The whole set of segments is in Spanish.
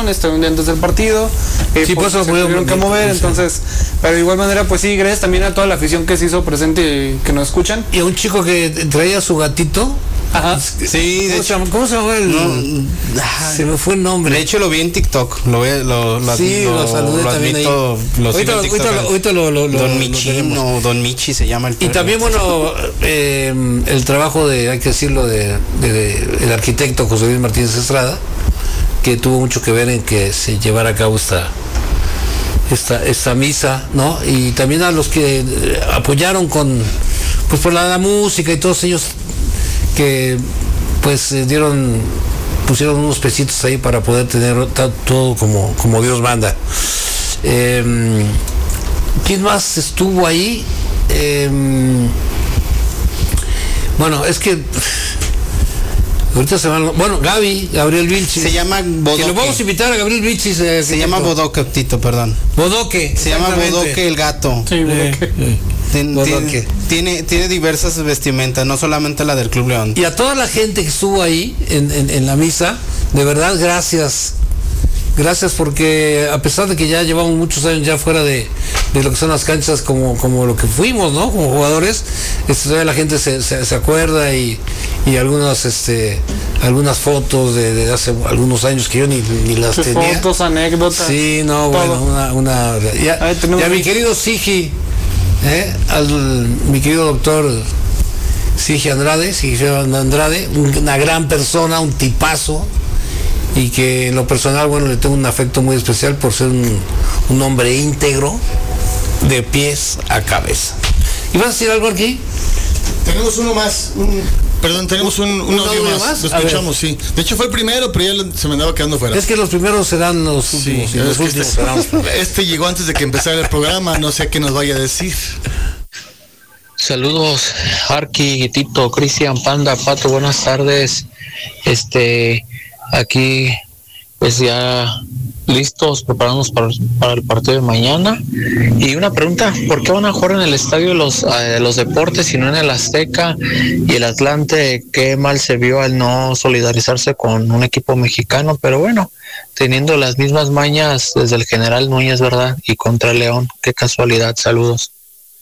preparación, un día antes del partido, sí, pues se tuvieron que mover, entonces, pero de igual manera, pues sí, gracias también a toda la afición que se hizo presente, que nos escuchan. Y a un chico que traía su gatito. Ajá. Sí, ¿Cómo se llama el? Se me fue el nombre. De hecho lo vi en TikTok. Lo saludé también admito, ahí. Ahorita lo Don Michi, no, Don Michi se llama el perro. Y también, bueno, el trabajo hay que decirlo, de el arquitecto José Luis Martínez Estrada, que tuvo mucho que ver en que se llevara a cabo esta misa, ¿no? Y también a los que apoyaron por la música y todos ellos que pues pusieron unos pesitos ahí para poder tener todo como Dios manda. ¿Quién más estuvo ahí? Bueno, es que ahorita Gabriel Vilchis. Se llama Bodoque. Que lo vamos a invitar a Gabriel Vilchis. Se llama Bodoque, Tito, perdón. Bodoque. Se llama Bodoque el gato. Sí, Bodoque. Tiene diversas vestimentas, no solamente la del Club León. Y a toda la gente que estuvo ahí en la misa, de verdad, gracias. Gracias, porque a pesar de que ya llevamos muchos años ya fuera de lo que son las canchas como lo que fuimos, ¿no? Como jugadores, todavía la gente se acuerda y algunas fotos de hace algunos años que yo ni las tenía. Fotos, anécdotas. Sí, no, todo. Bueno, ya mi querido Sigi, mi querido doctor Sigi Andrade, una gran persona, un tipazo, y que en lo personal, bueno, le tengo un afecto muy especial por ser un hombre íntegro de pies a cabeza. ¿Y vas a decir algo aquí? Tenemos uno más, tenemos un audio más. Lo escuchamos, sí. De hecho fue el primero, pero ya se me andaba quedando fuera. Es que los primeros serán los últimos. Sí, los últimos serán. Este llegó antes de que empezara el programa, no sé qué nos vaya a decir. Saludos, Arqui, Tito, Cristian, Panda, Pato, buenas tardes. Aquí pues ya listos, preparándonos para el partido de mañana. Y una pregunta, ¿por qué van a jugar en el estadio de los deportes y no en el Azteca? Y el Atlante, qué mal se vio al no solidarizarse con un equipo mexicano, pero bueno, teniendo las mismas mañas desde el General Núñez, ¿verdad? Y contra León, qué casualidad. Saludos.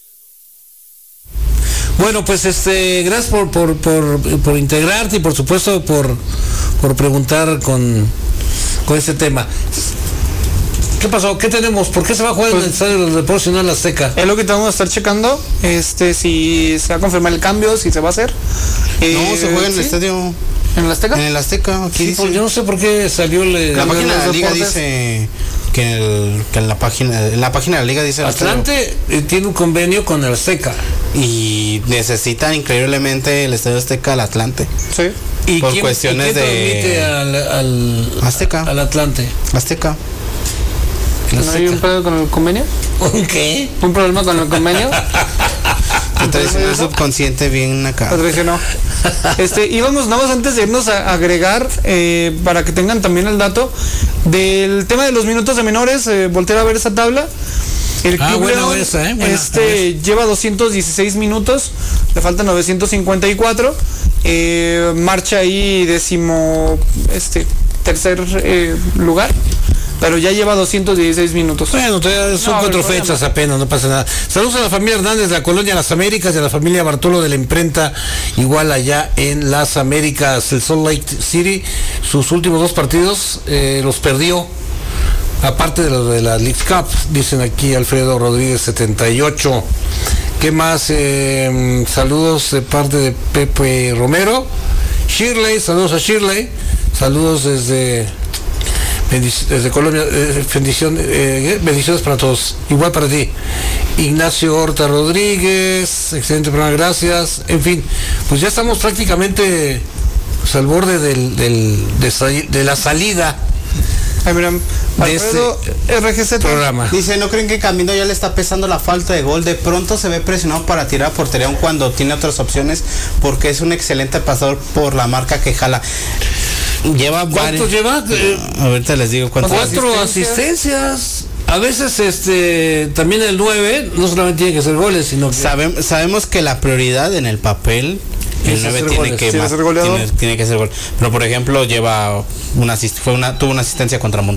Bueno, pues gracias por integrarte y por supuesto por preguntar con este tema. ¿Qué pasó? ¿Qué tenemos? ¿Por qué se va a jugar en el estadio de los deportes y no en la Azteca? Es lo que vamos a estar checando, si se va a confirmar el cambio, si se va a hacer. No, se juega en el estadio. ¿En el Azteca? En el Azteca, aquí dice. Pues yo no sé por qué salió la página de la liga dice que en la página de la liga dice Atlante tiene un convenio con el Azteca y necesitan increíblemente el estadio Azteca al Atlante. Sí. ¿Y por cuestiones de al Azteca? Al Atlante. Azteca. ¿No hay un problema con el convenio? ¿Un qué? ¿Un problema con el convenio? Te traicionó el subconsciente bien acá. Te traicionó. Íbamos nada más antes de irnos a agregar, para que tengan también el dato del tema de los minutos de menores, voltear a ver esa tabla. El Club León lleva 216 minutos, le faltan 954, marcha ahí tercer lugar, pero ya lleva 216 minutos. Bueno, son 4 fechas apenas, no pasa nada. Saludos a la familia Hernández de la Colonia Las Américas y a la familia Bartolo de la Imprenta, igual allá en Las Américas. El Salt Lake City, sus últimos 2 partidos los perdió, aparte de los de la League Cup, dicen aquí Alfredo Rodríguez 78. ¿Qué más? Saludos de parte de Pepe Romero. Shirley, saludos a Shirley. Saludos desde Colombia, bendiciones para todos, igual para ti. Ignacio Horta Rodríguez, excelente programa, gracias. En fin, pues ya estamos prácticamente al borde de la salida. Ay, miren, Alfredo RGZ programa. Dice, ¿no creen que Camino ya le está pesando la falta de gol? De pronto se ve presionado para tirar a portería aun cuando tiene otras opciones, porque es un excelente pasador por la marca que jala. ¿Cuántos lleva? Ahorita les digo cuántas. 4 asistencias. A veces también el 9 no solamente tiene que ser goles, sino que sabemos que la prioridad en el papel, el 9 tiene que ser gol. Pero por ejemplo tuvo una asistencia contra Monterrey.